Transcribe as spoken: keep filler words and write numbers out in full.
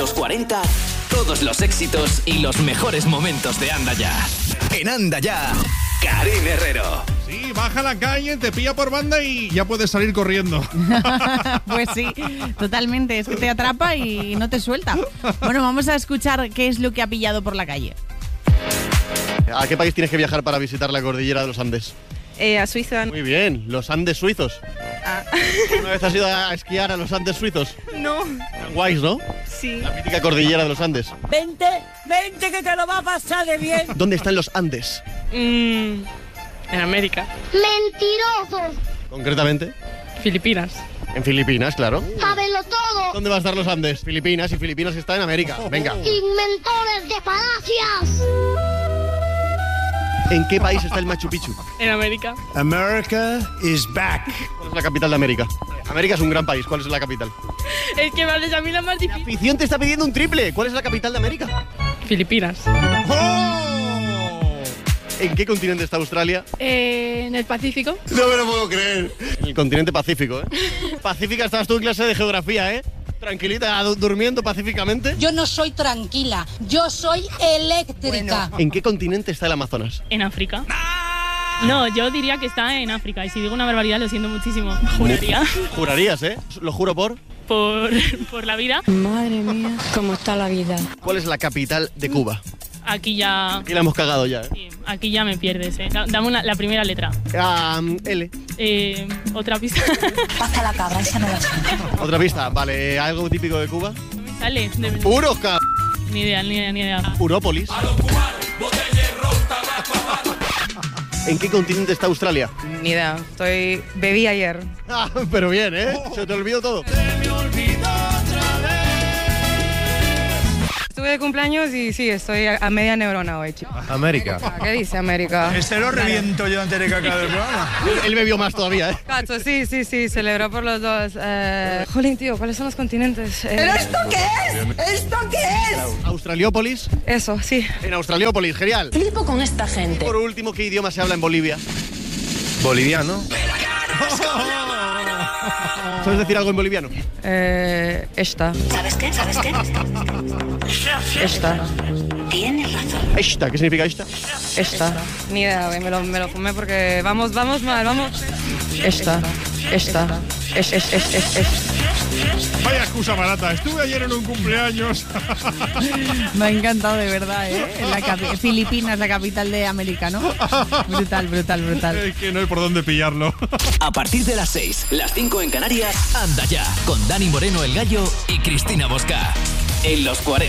Los cuarenta, todos los éxitos y los mejores momentos de Anda Ya. En Anda Ya, Karin Herrero. Sí, baja a la calle, te pilla por banda y ya puedes salir corriendo. Pues sí, totalmente. Es que te atrapa y no te suelta. Bueno, vamos a escuchar qué es lo que ha pillado por la calle. ¿A qué país tienes que viajar para visitar la cordillera de los Andes? Eh, a Suiza. Muy bien, los Andes suizos. Ah. ¿Una vez has ido a esquiar a los Andes suizos? No. Tan guays, ¿no? Sí. La mítica cordillera de los Andes. Vente, vente que te lo va a pasar de bien. ¿Dónde están los Andes? Mm, en América. ¡Mentirosos! Concretamente, Filipinas. en Filipinas, claro. ¡Sábelo todo! ¿Dónde va a estar los Andes? Filipinas, y Filipinas está en América. Venga. ¡Inventores de falacias! ¿En qué país está el Machu Picchu? En América. America is back. ¿Cuál es la capital de América? América es un gran país. ¿Cuál es la capital? Es que vale, a mí la más La difícil. afición te está pidiendo un triple. ¿Cuál es la capital de América? Filipinas. ¡Oh! ¿En qué continente está Australia? Eh, en el Pacífico. No me lo puedo creer. En el continente Pacífico, ¿eh? Pacífica, estabas tú en clase de geografía, ¿eh? Tranquilita, du- durmiendo pacíficamente. Yo no soy tranquila, yo soy eléctrica. ¿En qué continente está el Amazonas? En África. No, yo diría que está en África. Y si digo una barbaridad, lo siento muchísimo. Juraría. Jurarías, ¿eh? Lo juro por. Por, por la vida. Madre mía, cómo está la vida. ¿Cuál es la capital de Cuba? Aquí ya. Aquí la hemos cagado ya, ¿eh? Sí, aquí ya me pierdes, ¿eh? Da- Dame una- la primera letra. Ah, L. Eh, otra pista. Pasa la cabra, esa no la sé. Otra pista. Vale, ¿algo típico de Cuba? No me sale. De verdad. Puros ca... Ni idea, ni idea, ni idea. Purópolis. ¿En qué continente está Australia? Ni idea. Estoy. Bebí ayer. Ah, pero bien, ¿eh? Se te olvidó todo. Estuve de cumpleaños y sí, estoy a, a media neurona hoy, chicos. América. ¿Qué dice América? Este lo reviento yo antes de que acabe el programa. Él bebió más todavía, ¿eh? Cacho, sí, sí, sí, celebró por los dos. Eh... Jolín, tío, ¿cuáles son los continentes? Eh, ¿Pero esto qué es? ¿Esto qué es? Australiópolis. Eso, sí. En Australiópolis, genial. Flipo con esta gente. Por último, ¿qué idioma se habla en Bolivia? Boliviano. ¿Sabes decir algo en boliviano? Eh, esta. ¿Sabes qué? ¿Sabes qué? Esta. Tienes razón. Esta, ¿qué significa esta? Esta. Ni idea, güey, me lo, me lo fumé porque vamos, vamos mal, vamos. Esta. Esta. Es, es, es, es, es. Vaya excusa barata. Estuve ayer en un cumpleaños. Me ha encantado de verdad, ¿eh? En la capi- Filipinas, la capital de América, ¿no? Brutal, brutal, brutal. Es que no hay por dónde pillarlo. A partir de las seis, las cinco en Canarias, Anda Ya, con Dani Moreno el Gallo y Cristina Bosca. En los cuarenta.